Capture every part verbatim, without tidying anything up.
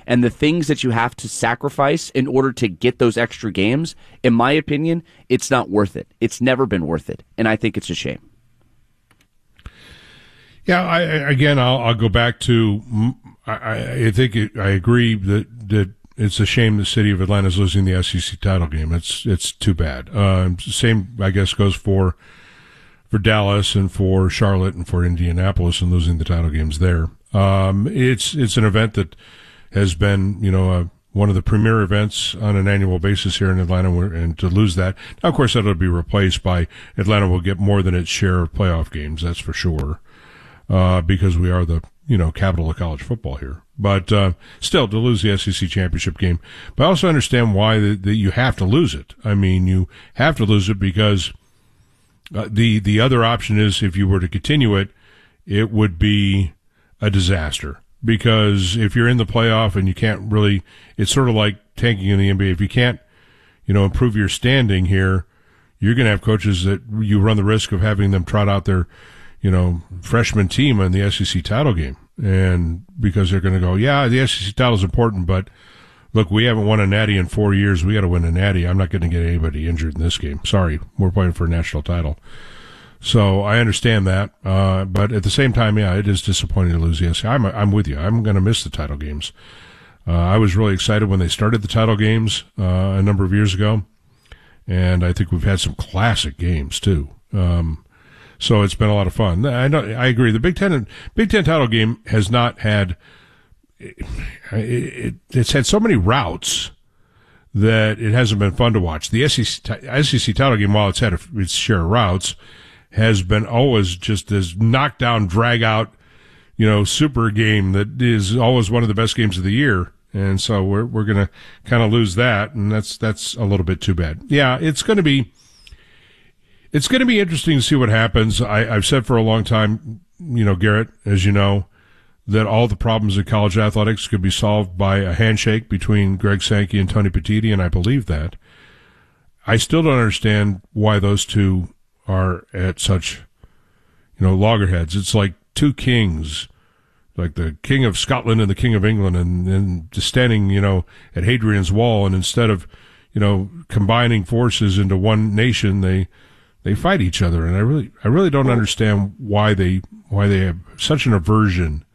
and the things that you have to sacrifice in order to get those extra games, in my opinion, it's not worth it. It's never been worth it, and I think it's a shame. Yeah, I, again, I'll, I'll go back to, I, I think it, I agree that, that it's a shame the city of Atlanta is losing the S E C title game. It's it's too bad. Uh, same, I guess, goes for for Dallas and for Charlotte and for Indianapolis and losing the title games there. Um, it's it's an event that has been, you know, a, one of the premier events on an annual basis here in Atlanta, and to lose that, now, of course, that'll be replaced by Atlanta will get more than its share of playoff games, that's for sure. Uh, because we are the, you know, capital of college football here. But, uh, still, to lose the S E C championship game. But I also understand why that the, you have to lose it. I mean, you have to lose it because uh, the, the other option is if you were to continue it, it would be a disaster. Because if you're in the playoff and you can't really, it's sort of like tanking in the N B A. If you can't, you know, improve your standing here, you're going to have coaches that you run the risk of having them trot out their, you know, freshman team in the S E C title game. And because they're going to go, yeah, the S E C title is important, but look, we haven't won a natty in four years. We got to win a natty. I'm not going to get anybody injured in this game. Sorry, we're playing for a national title. So I understand that. Uh, but at the same time, yeah, it is disappointing to lose the S E C. I'm, I'm with you. I'm going to miss the title games. Uh, I was really excited when they started the title games, uh, a number of years ago. And I think we've had some classic games too. Um, So it's been a lot of fun. I know, I agree. The Big Ten Big Ten title game has not had it, it, it's had so many routes that it hasn't been fun to watch. The S E C, S E C title game, while it's had a, its share of routes, has been always just this knockdown, drag out, you know, super game that is always one of the best games of the year. And so we're we're going to kind of lose that, and that's that's a little bit too bad. Yeah, it's going to be. It's going to be interesting to see what happens. I, I've said for a long time, you know, Garrett, as you know, that all the problems in college athletics could be solved by a handshake between Greg Sankey and Tony Petitti, and I believe that. I still don't understand why those two are at such, you know, loggerheads. It's like two kings, like the king of Scotland and the king of England, and, and just standing, you know, at Hadrian's Wall, and instead of, you know, combining forces into one nation, they They fight each other, and I really, I really don't understand why they, why they have such an aversion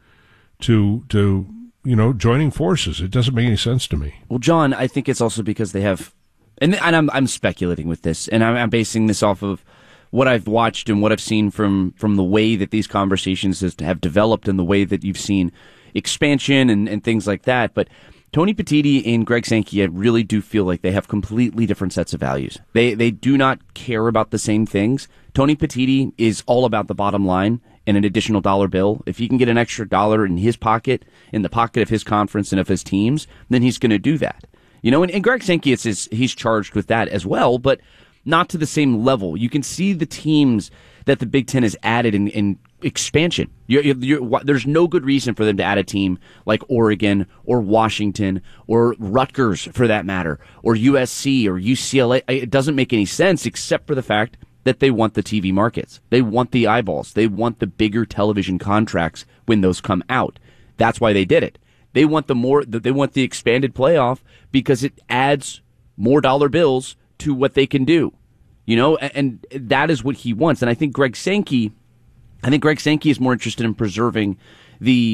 to, to, you know, joining forces. It doesn't make any sense to me. Well, John, I think it's also because they have, and, and I'm, I'm speculating with this, and I'm, I'm basing this off of what I've watched and what I've seen from, from the way that these conversations has, have developed and the way that you've seen expansion and, and things like that. But Tony Petitti and Greg Sankey, I really do feel like they have completely different sets of values. They they do not care about the same things. Tony Petitti is all about the bottom line and an additional dollar bill. If he can get an extra dollar in his pocket, in the pocket of his conference and of his teams, then he's going to do that. You know, and, and Greg Sankey, it's his, he's charged with that as well, but not to the same level. You can see the teams that the Big Ten has added in, in expansion. You're, you're, you're, there's no good reason for them to add a team like Oregon or Washington or Rutgers, for that matter, or U S C or U C L A. It doesn't make any sense except for the fact that they want the T V markets. They want the eyeballs. They want the bigger television contracts when those come out. That's why they did it. They want the more. They want the expanded playoff because it adds more dollar bills to what they can do. You know, and, and that is what he wants. And I think Greg Sankey, I think Greg Sankey is more interested in preserving the,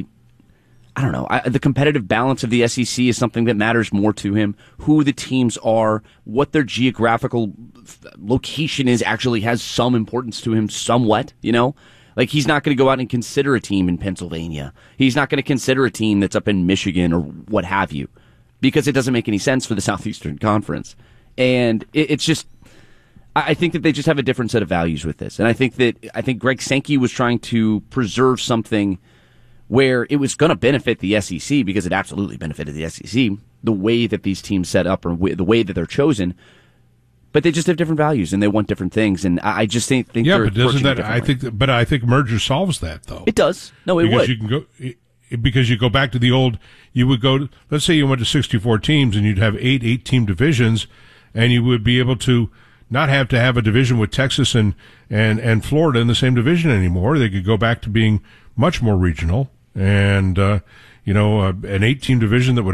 I don't know, I, the competitive balance of the S E C is something that matters more to him. Who the teams are, what their geographical location is actually has some importance to him somewhat, you know? Like, he's not going to go out and consider a team in Pennsylvania. He's not going to consider a team that's up in Michigan or what have you, because it doesn't make any sense for the Southeastern Conference. And it, it's just, I think that they just have a different set of values with this. And I think that, I think Greg Sankey was trying to preserve something where it was going to benefit the S E C, because it absolutely benefited the S E C, the way that these teams set up or the way that they're chosen. But they just have different values and they want different things. And I just think, think yeah, they're but doesn't that, I think, that, but I think merger solves that, though. It does. No, it because would. You can go, it, because you go back to the old, you would go, to, let's say you went to sixty-four teams and you'd have eight eight-team divisions, and you would be able to not have to have a division with Texas and, and, and Florida in the same division anymore. They could go back to being much more regional, and, uh, you know, uh, an eight-team division that would